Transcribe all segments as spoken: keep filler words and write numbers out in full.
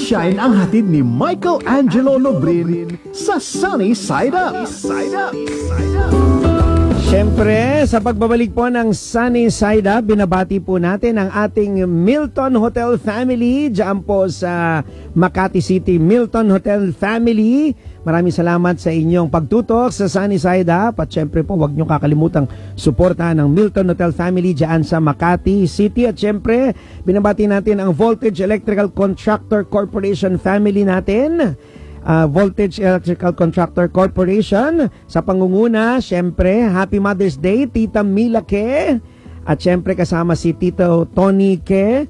Sunshine ang hatid ni Michael Angelo Lobrin sa Sunny Side Up. Side Up. Side Up. Siyempre, sa pagbabalik po ng Sunny Side Up, binabati po natin ang ating Milton Hotel family dyan po sa Makati City. Milton Hotel family, maraming salamat sa inyong pagtutok sa Sunny Side Up. At siyempre po, huwag nyo kakalimutang suportahan ng Milton Hotel family dyan sa Makati City. At siyempre, binabati natin ang Voltage Electrical Contractor Corporation family natin. Uh, Voltage Electrical Contractor Corporation sa pangunguna. Siyempre, Happy Mother's Day Tita Mila Ke, at siyempre kasama si Tito Tony Ke,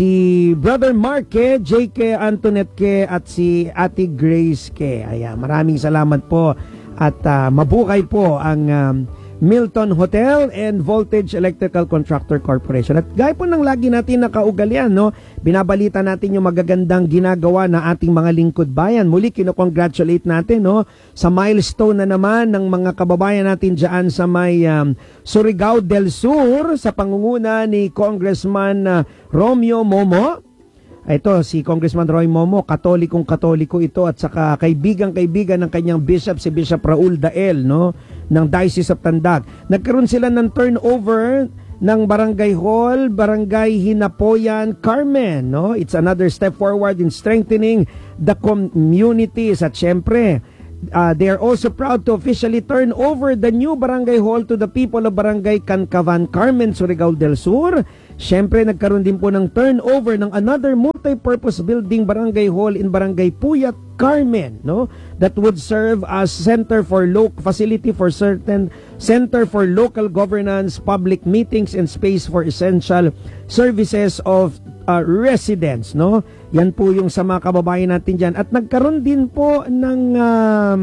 si Brother Mark Ke, J K Antoinette Ke, at si Ate Grace Ke. Ayan, maraming salamat po at uh, mabuhay po ang um, Milton Hotel and Voltage Electrical Contractor Corporation. At gaya po ng lagi natin nakaugalian, no? Binabalita natin yung magagandang ginagawa na ating mga lingkod bayan. Muli, kinocongratulate natin, no? Sa milestone na naman ng mga kababayan natin dyan sa may um, Surigao del Sur sa pangunguna ni Congressman uh, Romeo Momo. Ito, si Congressman Roy Momo, katolikong katoliko ito at saka kaibigang-kaibigan ng kanyang bishop, si Bishop Raul Dael, no? Ng Diocese of Tandag. Nagkaroon sila ng turnover ng Barangay Hall, Barangay Hinapoyan, Carmen, no? It's another step forward in strengthening the communities. At syempre, uh, they are also proud to officially turn over the new Barangay Hall to the people of Barangay Cancavan, Carmen, Surigao del Sur. Siyempre, nagkaroon din po ng turnover ng another multi-purpose building Barangay Hall in Barangay Puyat, Carmen, no? That would serve as center for local facility for certain center for local governance, public meetings, and space for essential services of uh, residents, no? Yan po yung sa mga kababayan natin dyan. At nagkaroon din po ng um,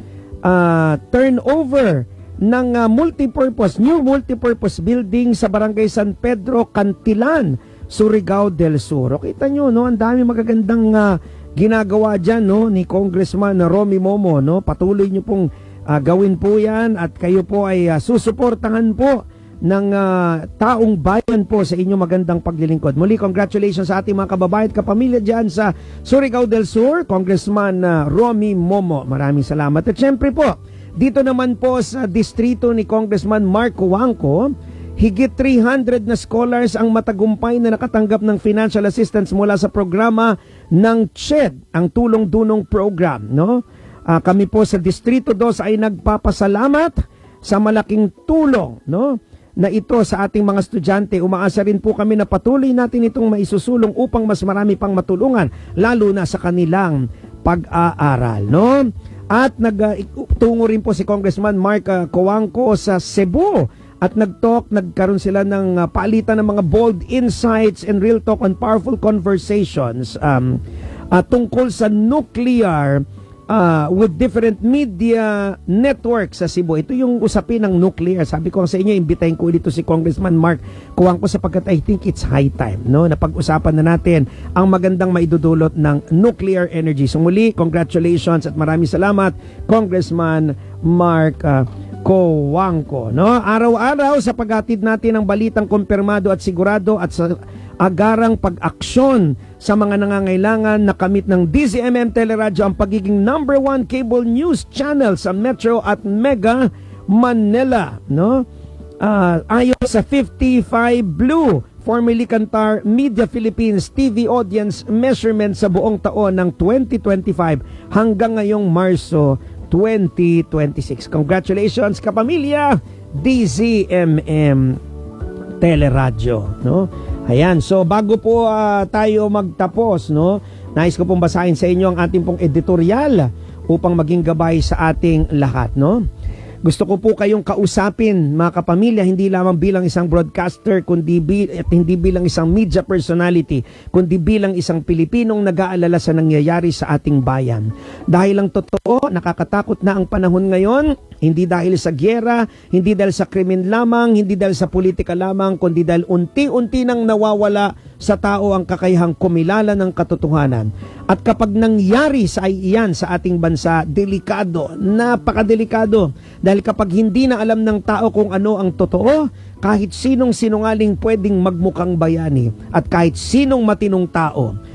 uh, turnover ng uh, multipurpose, new multipurpose building sa Barangay San Pedro, Cantilan, Surigao del Sur. O, kita nyo, no? Ang dami magagandang uh, ginagawa dyan, no? Ni Congressman Romy Momo, no? Patuloy nyo pong uh, gawin po yan at kayo po ay uh, susuportahan po ng uh, taong bayan po sa inyong magandang paglilingkod. Muli, congratulations sa ating mga kababayan at kapamilya dyan sa Surigao del Sur, Congressman uh, Romy Momo. Maraming salamat. At syempre po, dito naman po sa distrito ni Congressman Mark Wangco, higit three hundred na scholars ang matagumpay na nakatanggap ng financial assistance mula sa programa ng C H E D, ang tulong-dunong program, no? Uh, kami po sa Distrito two ay nagpapasalamat sa malaking tulong, no? Na ito sa ating mga estudyante. Umaasa rin po kami na patuloy natin itong maisusulong upang mas marami pang matulungan, lalo na sa kanilang pag-aaral, no? At nagtungo uh, rin po si Congressman Mark uh, Coangco sa Cebu at nag-talk, nagkaroon sila ng uh, paalitan ng mga bold insights and real talk on powerful conversations um, uh, tungkol sa nuclear uh, with different media networks sa Cebu. Ito yung usapin ng nuclear. Sabi ko sa inyo, imbitahin ko dito si Congressman Mark Coangco sapagkat I think it's high time, no? Napag-usapan na natin ang magandang maidudulot ng nuclear energy. So muli, congratulations at maraming salamat, Congressman Mark uh, Coangco, no? Araw-araw sa paghatid natin ng balitang kumpirmado at sigurado at sa agarang pag-aksyon sa mga nangangailangan, nakamit ng D Z M M Teleradyo ang pagiging number one cable news channel sa Metro at Mega Manila, no? Uh, ayon sa fifty-five Blue, formerly Kantar Media Philippines T V audience measurement sa buong taon ng twenty twenty-five hanggang ngayong Marso twenty twenty-six. Congratulations, kapamilya D Z M M Teleradyo, no? Ayan, so bago po uh, tayo magtapos, no, nais ko pong basahin sa inyo ang ating pong editorial upang maging gabay sa ating lahat, no? Gusto ko po kayong kausapin, mga kapamilya, hindi lamang bilang isang broadcaster, kundi bi- at hindi bilang isang media personality, kundi bilang isang Pilipinong nag-aalala sa nangyayari sa ating bayan. Dahil ang totoo, nakakatakot na ang panahon ngayon, hindi dahil sa gyera, hindi dahil sa krimen lamang, hindi dahil sa politika lamang, kundi dahil unti-unti nang nawawala sa tao ang kakayahang kumilala ng katotohanan. At kapag nangyari sa iyan sa ating bansa, delikado, napakadelikado. Dahil kapag hindi na alam ng tao kung ano ang totoo, kahit sinong sinungaling pwedeng magmukhang bayani. At kahit sinong matinong tao,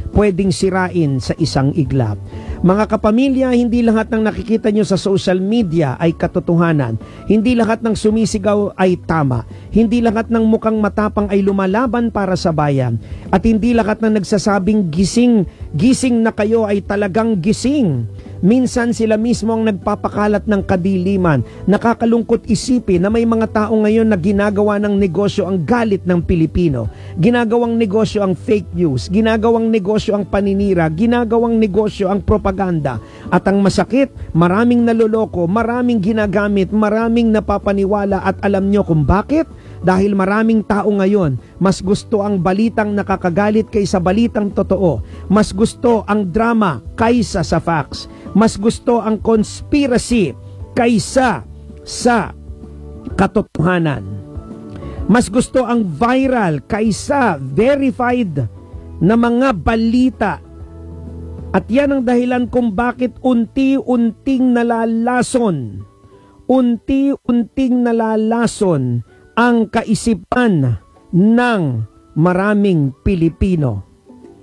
pwedeng sirain sa isang iglap. Mga kapamilya, hindi lahat ng nakikita nyo sa social media ay katotohanan. Hindi lahat ng sumisigaw ay tama. Hindi lahat ng mukhang matapang ay lumalaban para sa bayan. At hindi lahat ng nagsasabing gising, gising na kayo ay talagang gising. Minsan sila mismo ang nagpapakalat ng kadiliman. Nakakalungkot isipin na may mga tao ngayon na ginagawa ng negosyo ang galit ng Pilipino. Ginagawang negosyo ang fake news. Ginagawang negosyo ang paninira. Ginagawang negosyo ang propaganda. At ang masakit, maraming naloloko, maraming ginagamit, maraming napapaniwala. At alam nyo kung bakit? Dahil maraming tao ngayon, mas gusto ang balitang nakakagalit kaysa balitang totoo. Mas gusto ang drama kaysa sa facts. Mas gusto ang conspiracy kaysa sa katotohanan. Mas gusto ang viral kaysa verified na mga balita. At yan ang dahilan kung bakit unti-unting nalalason, unti-unting nalalason ang kaisipan ng maraming Pilipino.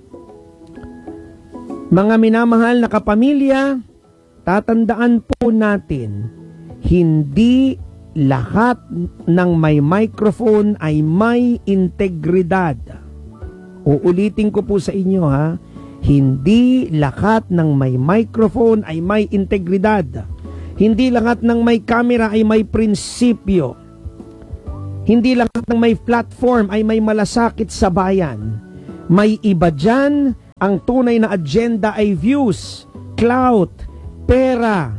Mga minamahal na kapamilya, tatandaan po natin, hindi lahat ng may microphone ay may integridad. Uulitin ko po sa inyo ha, hindi lahat ng may microphone ay may integridad. Hindi lahat ng may camera ay may prinsipyo. Hindi lahat ng may platform ay may malasakit sa bayan. May iba dyan, ang tunay na agenda ay views, clout, pera,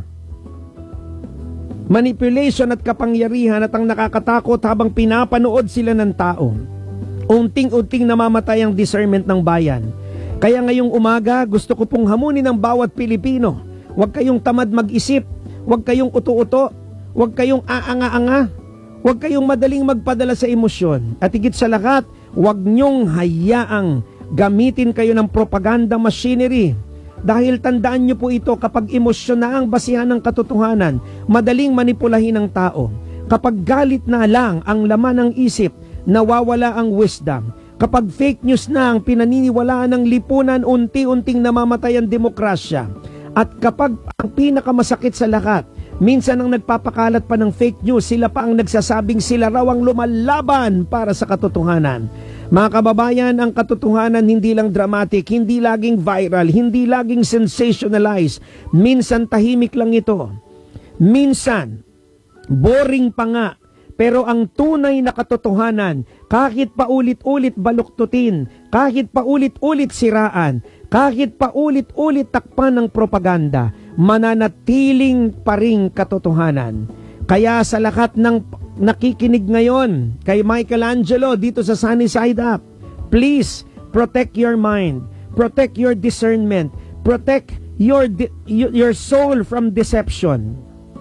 manipulation at kapangyarihan, at ang nakakatakot habang pinapanood sila ng tao. Unting-unting namamatay ang discernment ng bayan. Kaya ngayong umaga, gusto ko pong hamunin ng bawat Pilipino. Huwag kayong tamad mag-isip, huwag kayong uto-uto, huwag kayong aanga-anga, huwag kayong madaling magpadala sa emosyon. At higit sa lahat, huwag nyong hayaang gamitin kayo ng propaganda machinery. Dahil tandaan nyo po ito, kapag emosyon na ang basihan ng katotohanan, madaling manipulahin ng tao. Kapag galit na lang ang laman ng isip, nawawala ang wisdom. Kapag fake news na ang pinaniniwalaan ng lipunan, unti-unting namamatay ang demokrasya. At kapag ang pinakamasakit sa lahat, minsan ang nagpapakalat pa ng fake news, sila pa ang nagsasabing sila raw ang lumalaban para sa katotohanan. Mga kababayan, ang katotohanan hindi lang dramatic, hindi laging viral, hindi laging sensationalized. Minsan tahimik lang ito. Minsan, boring pa nga. Pero ang tunay na katotohanan, kahit paulit-ulit baluktutin, kahit paulit-ulit siraan, kahit paulit-ulit takpan ng propaganda, mananatiling pa ring katotohanan. Kaya sa lahat ng nakikinig ngayon kay Michelangelo dito sa Sunny Side Up, please protect your mind, protect your discernment, protect your your soul from deception.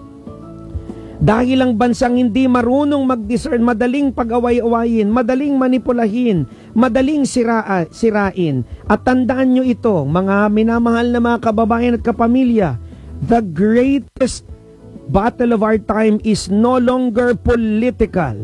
Dahil ang bansang hindi marunong mag-discern, madaling pag-away-awayin, madaling manipulahin, madaling siraa, sirain. At tandaan nyo ito, mga minamahal na mga kababayan at kapamilya, the greatest battle of our time is no longer political.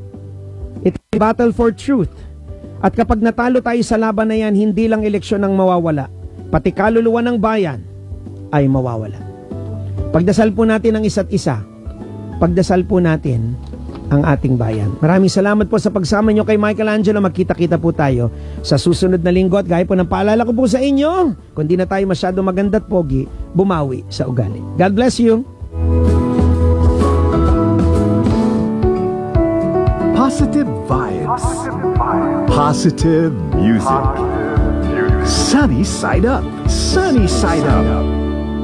It's a battle for truth. At kapag natalo tayo sa laban na yan, hindi lang eleksyon ang mawawala, pati kaluluwa ng bayan ay mawawala. Pagdasal po natin ang isa't isa. Pagdasal po natin ang ating bayan. Maraming salamat po sa pagsama nyo kay Michelangelo. Magkita-kita po tayo sa susunod na linggo. At gaya po ng paalala ko po sa inyo, kung di na tayo masyado maganda at pogi, bumawi sa ugali. God bless you. Positive vibes. Positive music. Sunny Side Up. Sunny Side Up.